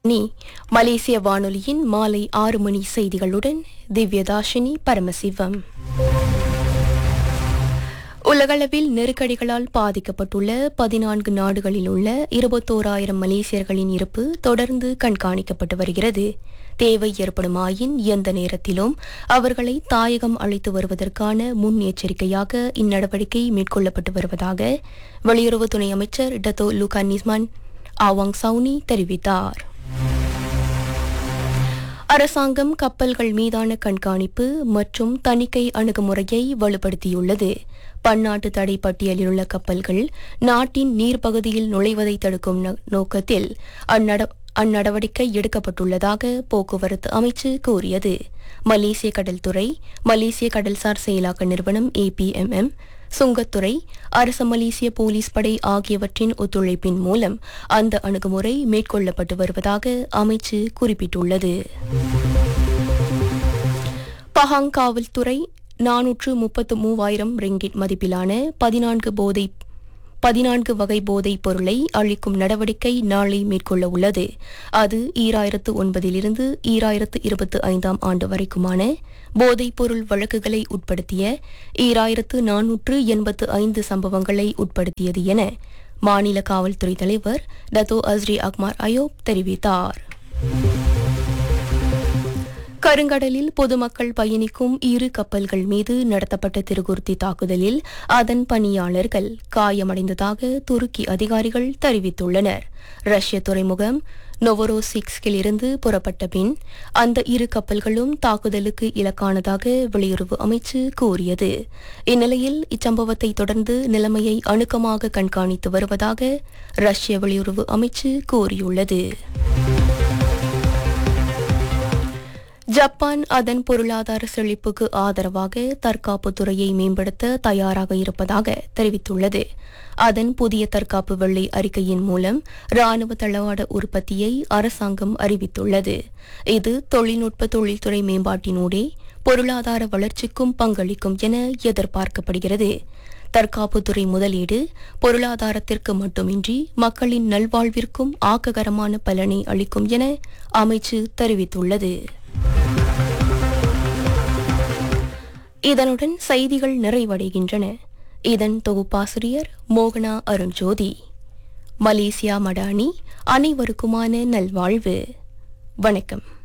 நீ மலேசிய வானொலியின் மாலை 6 மணி செய்திகளுடன் திவ்யதாஷினி பரமசிவம். உலகளவில் நெருக்கடிகளால் பாதிக்கப்பட்டுள்ள 14 நாடுகளில் உள்ள 21,000 மலேசியர்களின் இருப்பு தொடர்ந்து கண்காணிக்கப்பட்டு வருகிறது. தேவை ஏற்படுமாயின் எந்த நேரத்திலும் அவர்களை தாயகம் அழைத்து வருவதற்கான முன்னெச்சரிக்கையாக இந்நடவடிக்கை மேற்கொள்ளப்பட்டு வருவதாக வெளியுறவு துணை அமைச்சர் டத்தோ லூகான் நிஸ்மான் ஆவாங் சவுனி தெரிவித்தார். அரசாங்கம் கப்பல்கள் மீதான கண்காணிப்பு மற்றும் தணிக்கை அணுகுமுறையை வலுப்படுத்தியுள்ளது. பன்னாட்டு தடை பட்டியலில் உள்ள கப்பல்கள் நாட்டின் நீர்ப்பகுதியில் நுழைவதை தடுக்கும் நோக்கத்தில் அந்நடவடிக்கை எடுக்கப்பட்டுள்ளதாக போக்குவரத்து அமைச்சு கூறியது. மலேசிய கடல்துறை, மலேசிய கடல்சார் செயலாக்க நிறுவனம் APMM, சுங்கத்துறை, அரச மலேசிய போலீஸ் படை ஆகியவற்றின் ஒத்துழைப்பின் மூலம் அந்த அணுகுமுறை மேற்கொள்ளப்பட்டு வருவதாக அமைச்சு குறிப்பிட்டுள்ளது. பஹாங் காவல்துறை 433,000 ரிங்கிட் மதிப்பிலான 14 வகை போதைப் பொருளை அழிக்கும் நடவடிக்கை நாளை மேற்கொள்ள உள்ளது. அது 2009 2025 ஆண்டு வரைக்குமான போதைப் பொருள் வழக்குகளை உட்படுத்திய 2485 சம்பவங்களை உட்படுத்தியது என மாநில காவல்துறை தலைவர் டத்தோ அஸ்ரி அக்மார் அயோப் தெரிவித்தார். கருங்கடலில் பொதுமக்கள் பயணிக்கும் 2 கப்பல்கள் மீது நடத்தப்பட்ட திருகுர்த்தி தாக்குதலில் அதன் பணியாளர்கள் காயமடைந்ததாக துருக்கி அதிகாரிகள் தெரிவித்துள்ளனர். ரஷ்ய துறைமுகம் நொவரோசிக்ஸ்கில் இருந்து புறப்பட்ட பின் அந்த 2 கப்பல்களும் தாக்குதலுக்கு இலக்கானதாக வெளியுறவு அமைச்சு கூறியது. இந்நிலையில் இச்சம்பவத்தை தொடர்ந்து நிலைமையை அணுக்கமாக கண்காணித்து வருவதாக ரஷ்ய வெளியுறவு அமைச்சு கூறியுள்ளது. ஜப்பான் அதன் பொருளாதார செழிப்புக்கு ஆதரவாக தற்காப்பு துறையை மேம்படுத்த தயாராக இருப்பதாக தெரிவித்துள்ளது. அதன் புதிய தற்காப்பு வெள்ளை அறிக்கையின் மூலம் ராணுவ தளவாட உற்பத்தியை அரசாங்கம் அறிவித்துள்ளது. இது தொழில்நுட்ப தொழில்துறை மேம்பாட்டினூடே பொருளாதார வளர்ச்சிக்கும் பங்களிக்கும் என எதிர்பார்க்கப்படுகிறது. தற்காப்புத்துறை முதலீடு பொருளாதாரத்திற்கு மட்டுமின்றி மக்களின் நல்வாழ்விற்கும் ஆக்ககரமான பலனை அளிக்கும் என அமைச்சு தெரிவித்துள்ளது. இதனுடன் செய்திகள் நிறைவடைகின்றன. இதன் தொகுப்பாசிரியர் மோகனா அருண்ஜோதி. மலேசியா மடானி அனைவருக்குமான நல்வாழ்வு. வணக்கம்.